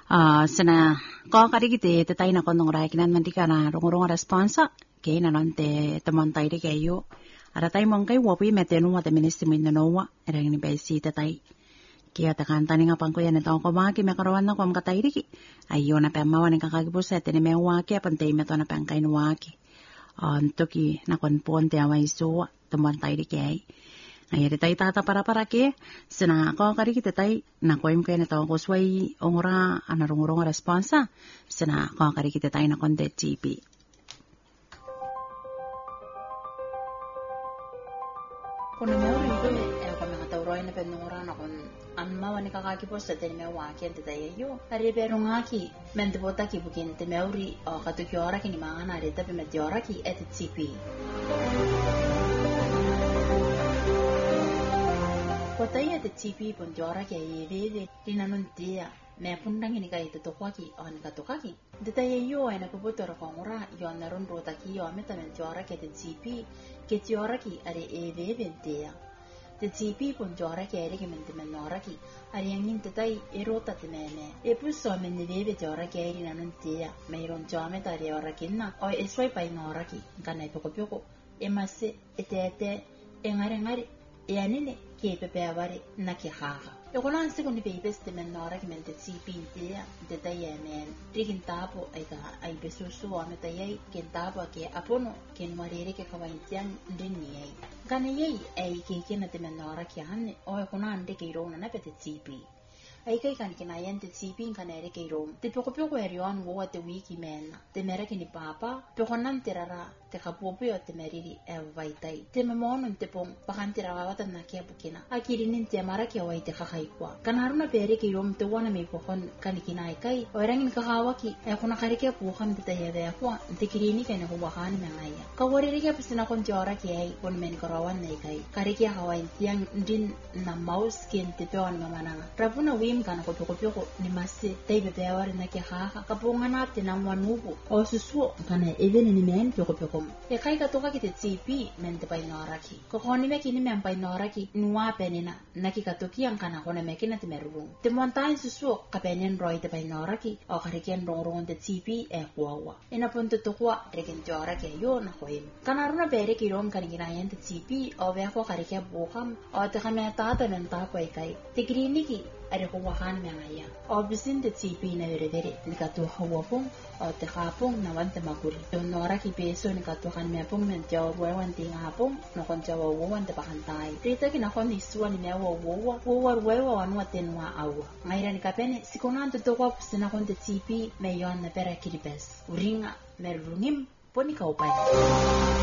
Sana ko karigite te tayo na kondong rai kinan mantika na rungurunga responsa kay na nante tamontay de kayo. Ara tayo mong kay wapi metenu wa te ministry minnowa era ni besi te tay. Kaya takanta ni nga pangko yan ito ko maki makaroon na ko makatay riki. Ayo na pemawa ni kakagibus te ni mewaki apantay meto na pangkay nuwaki. Toki na konpon te away suwa tamontay de kay. Ngayon tayo tata para ke sana ko kari kita tayo na koim ko na tawo ko sway ongora anarungurong responsa sana ko kari kita tayo na konde GP. Kung meron ko ko mga tawroy na penura na kun amma wani kakakipos sa tenme waki ante tayo ari pero ngaki mendebota ki bukin te meuri o katukiora kini mga na reta pe mediora ki et GP. Kotaya de TP pun jora ke yeve dinanun dia me pundang ini kai to kwaki on ka to kaki de taye yo ena puputor kongura yo narun rota ki yo meta men jora ke de TP ke jora ki are eve ventea de TP pun jora ke ere ke men de menora ki are yangin te tai erota te meme e puso men de veve jora ke ere nanun dia me ron jame ta re ora kinna o esoi pai nora ki kana poko poko e masse ete engare yanine ke pepe avare na ki haha e kono anse con i peste men nora che men te si pintia de tayemen rigin tapo ai besusu o meta yei ke tapo ke apono ke marere ke kawaintian ndini yei gane yei ai ke na te men nora ki hanne o kono ande ke rona na pete sipi ai kai kan kina yente sipi kan ere ke rom te poko erion wo te wiki men te mere ke ni papa pe konan terara te kapopo yo te meriri e vaitai te memono te pong pakantira wawata na kia bukina akiri ninte mara kia wai te kakaikwa kan haruna pere ke rom te wana me pokon kanikina kai o erangin kakawaki e kuna karike pukan te tayeve akwa te kirini kene huwakani mengaya kawariri kia pisina kon tiora kia ai kon men karawan na kai karike hawain tiang din na maus kien te pewan mamananga rapuna wim kana kopyo ni masi teibe pewari na kia haka kapungana te na mwanubu o susuo kana even ni men kopyo e kai ka toka ki te TP men te pai noraki ko koni me kini men pai noraki nuwa penina naki ka toki ang kana kone me kina te merung te montain susu ka penen roi te pai noraki o kariken rong te TP e kuawa ina punto to kwa reken jora ke yo na koim kana runa bere ki rom kan gina yen te TP o be ko karike bukam o te kame tata nen ta pai kai te griniki are ko wahan me ngaya o bisin te TP na vere lika to hawapong o te kapong na wante makuri to noraki peso ni katukan me pong men jawa buwan ting hapong no kon jawa buwan te pakantay rita kinakon isuan ni mewa wewa wanwa tenwa awa ngaira ni kapene sikonan to kwa pusina kon te TP me yon na pera kiribes uringa merungim poni kaupai